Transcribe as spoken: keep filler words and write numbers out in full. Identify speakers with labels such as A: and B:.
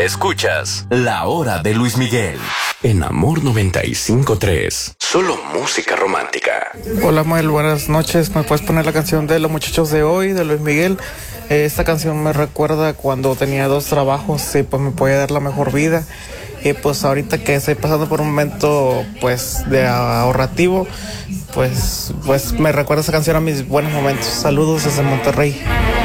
A: Escuchas La Hora de Luis Miguel en Amor noventa y cinco punto tres. Solo música romántica.
B: Hola Mael, buenas noches. ¿Me puedes poner la canción de Los Muchachos de Hoy, de Luis Miguel? Eh, esta canción me recuerda cuando tenía dos trabajos y pues me podía dar la mejor vida. Y pues ahorita que estoy pasando por un momento pues de ahorrativo, pues, pues me recuerda esa canción a mis buenos momentos. Saludos desde Monterrey.